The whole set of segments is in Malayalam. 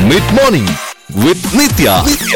Mid morning with Nithya.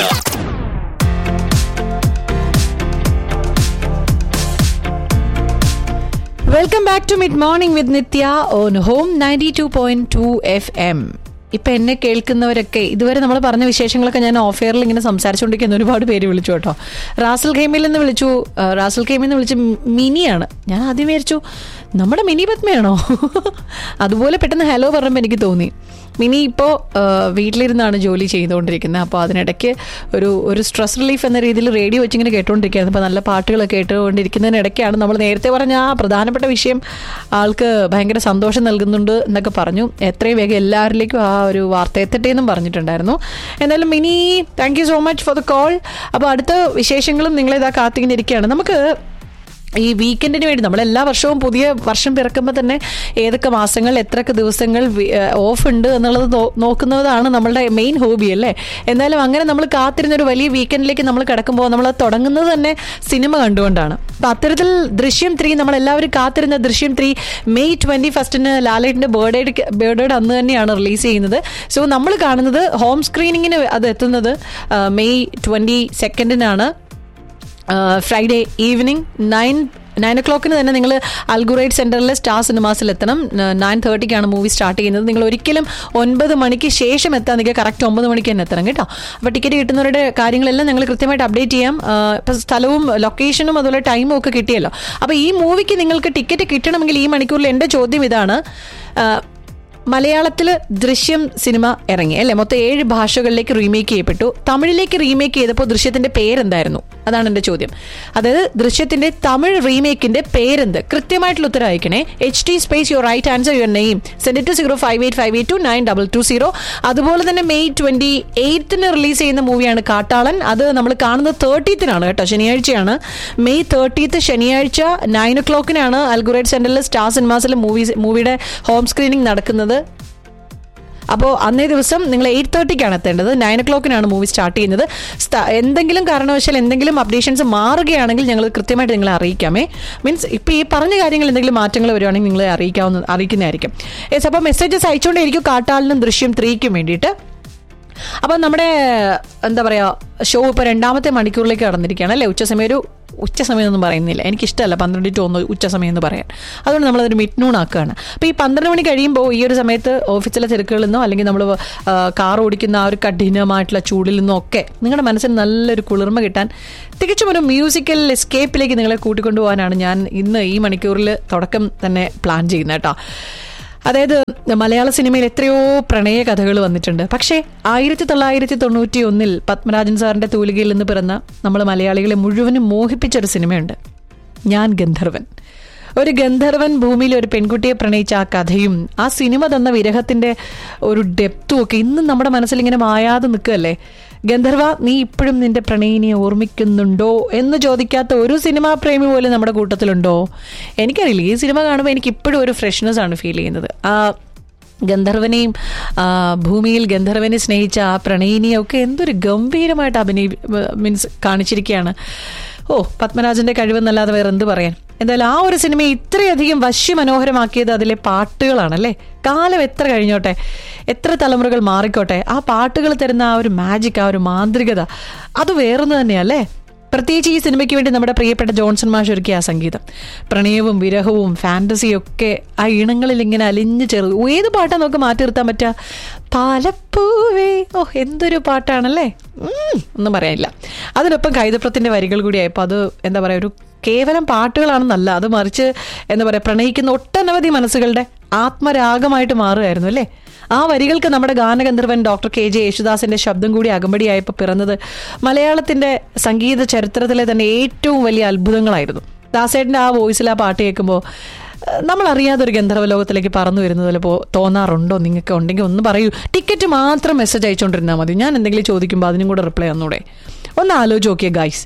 Welcome back to mid morning with Nithya on home 92.2 FM. ഇപ്പൊ എന്നെ കേൾക്കുന്നവരൊക്കെ ഇതുവരെ നമ്മൾ പറഞ്ഞ വിശേഷങ്ങളൊക്കെ ഞാൻ ഓഫ് എയറിൽ ഇങ്ങനെ സംസാരിച്ചുകൊണ്ടിരിക്കുന്ന ഒരുപാട് പേര് വിളിച്ചു കേട്ടോ. റാസൽ ഖൈമിൽ നിന്ന് വിളിച്ച് മിനിയാണ്. ഞാൻ ആദ്യം വിചാരിച്ചു നമ്മുടെ മിനി പത്മയാണോ, അതുപോലെ പെട്ടെന്ന് ഹലോ പറഞ്ഞപ്പോൾ എനിക്ക് തോന്നി. മിനി ഇപ്പോൾ വീട്ടിലിരുന്നാണ് ജോലി ചെയ്തുകൊണ്ടിരിക്കുന്നത്. അപ്പോൾ അതിനിടയ്ക്ക് ഒരു സ്ട്രെസ് റിലീഫ് എന്ന രീതിയിൽ റേഡിയോ വെച്ചിങ്ങനെ കേട്ടുകൊണ്ടിരിക്കുകയാണ്. ഇപ്പോൾ നല്ല പാട്ടുകളൊക്കെ കേട്ടുകൊണ്ടിരിക്കുന്നതിനിടയ്ക്കാണ് നമ്മൾ നേരത്തെ പറഞ്ഞ ആ പ്രധാനപ്പെട്ട വിഷയം ആൾക്ക് ഭയങ്കര സന്തോഷം നൽകുന്നുണ്ട് എന്നൊക്കെ പറഞ്ഞു. എത്രയും വേഗം എല്ലാവരിലേക്കും ആ ഒരു വാർത്ത എത്തട്ടെ എന്നും പറഞ്ഞിട്ടുണ്ടായിരുന്നു. എന്തായാലും mini, thank you so much for the call. അപ്പോൾ അടുത്ത വിശേഷങ്ങളും നിങ്ങളിതാ കാത്തിങ്ങനെ ഇരിക്കുകയാണ്. നമുക്ക് ഈ വീക്കെൻഡിന് വേണ്ടി നമ്മൾ എല്ലാ വർഷവും പുതിയ വർഷം പിറക്കുമ്പോൾ തന്നെ ഏതൊക്കെ മാസങ്ങൾ എത്രയൊക്കെ ദിവസങ്ങൾ ഓഫ് ഉണ്ട് എന്നുള്ളത് നോക്കുന്നതാണ് നമ്മളുടെ മെയിൻ ഹോബി അല്ലേ. എന്നാലും അങ്ങനെ നമ്മൾ കാത്തിരുന്നൊരു വലിയ വീക്കെൻഡിലേക്ക് നമ്മൾ കിടക്കുമ്പോൾ നമ്മൾ തുടങ്ങുന്നത് തന്നെ സിനിമ കണ്ടുകൊണ്ടാണ്. അപ്പം അത്തരത്തിൽ ദൃശ്യം 3, നമ്മളെല്ലാവരും കാത്തിരുന്ന ദൃശ്യം 3 May 21 ലാലേട്ടിൻ്റെ ബർത്ത്ഡേയുടെ അന്ന് തന്നെയാണ് റിലീസ് ചെയ്യുന്നത്. സോ നമ്മൾ കാണുന്നത് ഹോം സ്ക്രീനിങ്ങിന് അത് എത്തുന്നത് May 22 ഫ്രൈഡേ ഈവനിങ് 9 o'clock തന്നെ നിങ്ങൾ അൽഗുറൈഡ് സെന്ററിലെ സ്റ്റാർ സിനിമാസിൽ എത്തണം. 9:30 മൂവി സ്റ്റാർട്ട് ചെയ്യുന്നത്. നിങ്ങൾ ഒരിക്കലും 9 മണിക്ക് ശേഷം എത്താൻ നിങ്ങൾക്ക് കറക്റ്റ് 9 മണിക്ക് തന്നെ എത്തണം കേട്ടോ. അപ്പോൾ ടിക്കറ്റ് കിട്ടുന്നവരുടെ കാര്യങ്ങളെല്ലാം ഞങ്ങൾ കൃത്യമായിട്ട് അപ്ഡേറ്റ് ചെയ്യാം. ഇപ്പോൾ സ്ഥലവും ലൊക്കേഷനും അതുപോലെ ടൈമും ഒക്കെ കിട്ടിയല്ലോ. അപ്പോൾ ഈ മൂവിക്ക് നിങ്ങൾക്ക് ടിക്കറ്റ് കിട്ടണമെങ്കിൽ ഈ മണിക്കൂറിൽ എൻ്റെ ചോദ്യം ഇതാണ്. മലയാളത്തിൽ ദൃശ്യം സിനിമ ഇറങ്ങി അല്ലേ, മൊത്തം 7 ഭാഷകളിലേക്ക് റീമേക്ക് ചെയ്യപ്പെട്ടു. തമിഴിലേക്ക് റീമേക്ക് ചെയ്തപ്പോൾ ദൃശ്യത്തിന്റെ പേരെന്തായിരുന്നു? അതാണ് എൻ്റെ ചോദ്യം. അതായത് ദൃശ്യത്തിന്റെ തമിഴ് റീമേക്കിന്റെ പേരെന്ത്? കൃത്യമായിട്ടുള്ള ഉത്തരം അയക്കണേ. HT space your right answer your name send to 0585829220. അതുപോലെ തന്നെ May 28 റിലീസ് ചെയ്യുന്ന മൂവിയാണ് കാട്ടാളൻ. അത് നമ്മൾ കാണുന്നത് 30th കേട്ടോ, ശനിയാഴ്ചയാണ്. May 30 ശനിയാഴ്ച 9 o'clock അൽഗുറൈഡ് സെന്ററിൽ സ്റ്റാർ സിനിമാസിൽ മൂവിയുടെ ഹോം സ്ക്രീനിങ് നടക്കുന്നത്. അപ്പോൾ അന്നേ ദിവസം നിങ്ങൾ 8:30 എത്തേണ്ടത്. 9 o'clock മൂവി സ്റ്റാർട്ട് ചെയ്യുന്നത്. എന്തെങ്കിലും കാരണവശാൽ എന്തെങ്കിലും അപ്ഡേഷൻസ് മാറുകയാണെങ്കിൽ ഞങ്ങൾ കൃത്യമായിട്ട് നിങ്ങളെ അറിയിക്കാമേ. മീൻസ് ഇപ്പോൾ ഈ പറഞ്ഞ കാര്യങ്ങൾ എന്തെങ്കിലും മാറ്റങ്ങൾ വരുവാണെങ്കിൽ നിങ്ങളെ അറിയിക്കുന്നതായിരിക്കും. അപ്പോൾ മെസ്സേജസ് അയച്ചുകൊണ്ടേയിരിക്കും കാട്ടാളിനും ദൃശ്യം 3ക്കും വേണ്ടിയിട്ട്. അപ്പം നമ്മുടെ എന്താ പറയുക, ഷോ ഇപ്പോൾ 2ാമത്തെ മണിക്കൂറിലേക്ക് കടന്നിരിക്കുകയാണ് അല്ലേ. ഉച്ചസമയം ഒന്നും പറയുന്നില്ല, എനിക്കിഷ്ടമല്ല 12 to 1 ഉച്ചസമയം എന്ന് പറയാൻ. അതുകൊണ്ട് നമ്മളതൊരു മിഡ്നൂൺ ആക്കുകയാണ്. അപ്പോൾ ഈ 12 മണി കഴിയുമ്പോൾ ഈ ഒരു സമയത്ത് ഓഫീസിലെ തിരക്കുകളിൽ നിന്നോ അല്ലെങ്കിൽ നമ്മൾ കാർ ഓടിക്കുന്ന ആ ഒരു കഠിനമായിട്ടുള്ള ചൂടിൽ നിന്നോ ഒക്കെ നിങ്ങളുടെ മനസ്സിന് നല്ലൊരു കുളിർമ കിട്ടാൻ തികച്ചും ഒരു മ്യൂസിക്കൽ എസ്കേപ്പിലേക്ക് നിങ്ങളെ കൂട്ടിക്കൊണ്ടുപോകാനാണ് ഞാൻ ഇന്ന് ഈ മണിക്കൂറിൽ തുടക്കം തന്നെ പ്ലാൻ ചെയ്യുന്നത് കേട്ടോ. അതായത് മലയാള സിനിമയിൽ എത്രയോ പ്രണയ കഥകൾ വന്നിട്ടുണ്ട്. പക്ഷേ 1991 പത്മരാജൻ സാറിൻ്റെ തൂലികയിൽ നിന്ന് പിറന്ന നമ്മൾ മലയാളികളെ മുഴുവനും മോഹിപ്പിച്ചൊരു സിനിമയുണ്ട്, ഞാൻ ഗന്ധർവൻ. ഒരു ഗന്ധർവൻ ഭൂമിയിൽ ഒരു പെൺകുട്ടിയെ പ്രണയിച്ച ആ കഥയും ആ സിനിമ തന്ന വിരഹത്തിൻ്റെ ഒരു ഡെപ്തും ഒക്കെ ഇന്നും നമ്മുടെ മനസ്സിലിങ്ങനെ മായാതെ നിൽക്കുകയല്ലേ. ഗന്ധർവ, നീ ഇപ്പോഴും നിന്റെ പ്രണയിനിയെ ഓർമ്മിക്കുന്നുണ്ടോ എന്ന് ചോദിക്കാത്ത ഒരു സിനിമാ പ്രേമി പോലും നമ്മുടെ കൂട്ടത്തിലുണ്ടോ? എനിക്കറിയില്ല. ഈ സിനിമ കാണുമ്പോൾ എനിക്കിപ്പോഴും ഒരു ഫ്രഷ്നെസ് ആണ് ഫീൽ ചെയ്യുന്നത്. ആ ഗന്ധർവനെയും ഭൂമിയിൽ ഗന്ധർവനെ സ്നേഹിച്ച ആ പ്രണയിനിയൊക്കെ എന്തൊരു ഗംഭീരമായിട്ട് കാണിച്ചിരിക്കുകയാണ്. പത്മരാജന്റെ കഴിവെന്നല്ലാതെ വേറെ എന്ത് പറയാൻ. എന്തായാലും ആ ഒരു സിനിമയെ ഇത്രയധികം വശ്യമനോഹരമാക്കിയത് അതിലെ പാട്ടുകളാണല്ലേ. കാലം എത്ര കഴിഞ്ഞോട്ടെ, എത്ര തലമുറകൾ മാറിക്കോട്ടെ, ആ പാട്ടുകൾ തരുന്ന ആ ഒരു മാജിക്, ആ ഒരു മാന്ത്രികത, അത് വേറൊന്നു തന്നെയല്ലേ. പ്രത്യേകിച്ച് ഈ സിനിമയ്ക്ക് വേണ്ടി നമ്മുടെ പ്രിയപ്പെട്ട ജോൺസൺ മാഷ് ഒരുക്കിയ ആ സംഗീതം, പ്രണയവും വിരഹവും ഫാന്റസിയും ഒക്കെ ആ ഈണങ്ങളിൽ ഇങ്ങനെ അലിഞ്ഞു ചേർന്ന് ഏത് പാട്ടാണ് നമുക്ക് മാറ്റി നിർത്താൻ പറ്റുക? പാലപ്പൂവേ, എന്തൊരു പാട്ടാണല്ലേ, ഒന്നും പറയാനില്ല. അതിനൊപ്പം കൈതപ്രത്തിൻ്റെ വരികൾ കൂടിയായപ്പോൾ അത് എന്താ പറയുക, ഒരു കേവലം പാട്ടുകളാണെന്നല്ല, അത് മറിച്ച് എന്താ പറയുക, പ്രണയിക്കുന്ന ഒട്ടനവധി മനസ്സുകളുടെ ആത്മരാഗമായിട്ട് മാറുകയായിരുന്നു അല്ലേ. ആ വരികൾക്ക് നമ്മുടെ ഗാനഗന്ധർവൻ ഡോക്ടർ KJ യേശുദാസിന്റെ ശബ്ദം കൂടി അകമ്പടിയായപ്പോൾ പിറന്നത് മലയാളത്തിന്റെ സംഗീത ചരിത്രത്തിലെ തന്നെ ഏറ്റവും വലിയ അത്ഭുതങ്ങളായിരുന്നു. ദാസേട്ടൻ്റെ ആ വോയിസിൽ ആ പാട്ട് കേൾക്കുമ്പോൾ നമ്മൾ അറിയാതൊരു ഗന്ധർവ ലോകത്തിലേക്ക് പറന്നു വരുന്നത് പോലെ തോന്നാറുണ്ടോ? നിങ്ങൾക്ക് ഉണ്ടെങ്കിൽ ഒന്ന് പറയൂ. ടിക്കറ്റ് മാത്രം മെസ്സേജ് അയച്ചുകൊണ്ടിരുന്നാൽ മതി. ഞാൻ എന്തെങ്കിലും ചോദിക്കുമ്പോൾ അതിനും കൂടെ റിപ്ലൈ തന്നൂടെ? ഒന്ന് ആലോചിച്ച് നോക്കിയേ ഗൈസ്.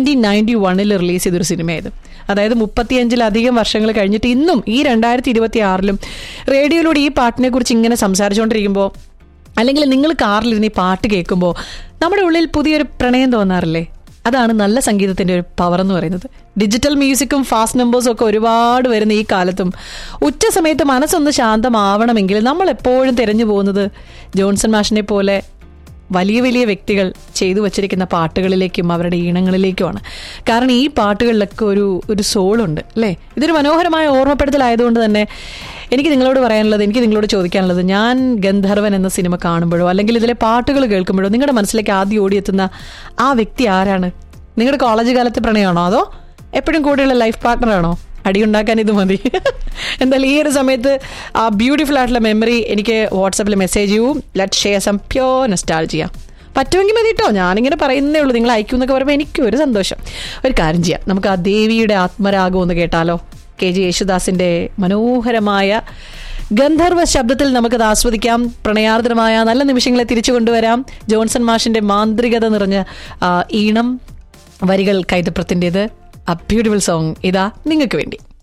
1991 റിലീസ് ചെയ്തൊരു സിനിമയായത്. അതായത് 35 വർഷങ്ങൾ കഴിഞ്ഞിട്ട് ഇന്നും ഈ 2026 റേഡിയോയിലൂടെ ഈ പാട്ടിനെ കുറിച്ച് ഇങ്ങനെ സംസാരിച്ചുകൊണ്ടിരിക്കുമ്പോൾ, അല്ലെങ്കിൽ നിങ്ങൾ കാറിലിരുന്ന് ഈ പാട്ട് കേൾക്കുമ്പോൾ നമ്മുടെ ഉള്ളിൽ പുതിയൊരു പ്രണയം തോന്നാറില്ലേ? അതാണ് നല്ല സംഗീതത്തിൻ്റെ ഒരു പവർ എന്ന് പറയുന്നത്. ഡിജിറ്റൽ മ്യൂസിക്കും ഫാസ്റ്റ് നമ്പേഴ്സും ഒക്കെ ഒരുപാട് വരുന്ന ഈ കാലത്തും ഉച്ച സമയത്ത് മനസ്സൊന്ന് ശാന്തമാവണമെങ്കിൽ നമ്മൾ എപ്പോഴും തിരഞ്ഞു പോകുന്നത് ജോൺസൺ മാഷിനെ പോലെ വലിയ വലിയ വ്യക്തികൾ ചെയ്തു വച്ചിരിക്കുന്ന പാട്ടുകളിലേക്കും അവരുടെ ഈണങ്ങളിലേക്കുമാണ്. കാരണം ഈ പാട്ടുകളിലൊക്കെ ഒരു സോളുണ്ട് അല്ലേ? ഇതൊരു മനോഹരമായ ഓർമ്മപ്പെടുത്തലായതുകൊണ്ട് തന്നെ എനിക്ക് നിങ്ങളോട് പറയാനുള്ളത്, എനിക്ക് നിങ്ങളോട് ചോദിക്കാനുള്ളത്, ഞാൻ ഗന്ധർവൻ എന്ന സിനിമ കാണുമ്പോഴോ അല്ലെങ്കിൽ ഇതിലെ പാട്ടുകൾ കേൾക്കുമ്പോഴോ നിങ്ങളുടെ മനസ്സിലേക്ക് ആദ്യം ഓടിയെത്തുന്ന ആ വ്യക്തി ആരാണ്? നിങ്ങളുടെ കോളേജ് കാലത്തെ പ്രണയമാണോ, അതോ എപ്പോഴും കൂടെയുള്ള ലൈഫ് പാർട്ട്ണറാണോ? അടിയുണ്ടാക്കാൻ ഇത് മതി. എന്തായാലും ഈ ഒരു സമയത്ത് ആ ബ്യൂട്ടിഫുൾ ആയിട്ടുള്ള മെമ്മറി എനിക്ക് വാട്സാപ്പിൽ മെസ്സേജ് ചെയ്യൂ. Let share some pure nostalgia. പറ്റുമെങ്കിൽ മതി കേട്ടോ, ഞാനിങ്ങനെ പറയുന്നേ ഉള്ളൂ. നിങ്ങൾ അയക്കും എന്നൊക്കെ പറയുമ്പോൾ എനിക്കും ഒരു സന്തോഷം. ഒരു കാര്യം ചെയ്യാം, നമുക്ക് ആ ദേവിയുടെ ആത്മരാഗം ഒന്ന് കേട്ടാലോ? KG യേശുദാസിന്റെ മനോഹരമായ ഗന്ധർവ ശബ്ദത്തിൽ നമുക്കത് ആസ്വദിക്കാം. പ്രണയാർദ്രമായ നല്ല നിമിഷങ്ങളെ തിരിച്ചു കൊണ്ടുവരാം. ജോൺസൺ മാഷിന്റെ മാന്ത്രികത നിറഞ്ഞ ഈണം, വരികൾ കൈതപ്രത്തിൻ്റെത്. A beautiful song ഇതാ നിങ്ങൾക്ക് വേണ്ടി.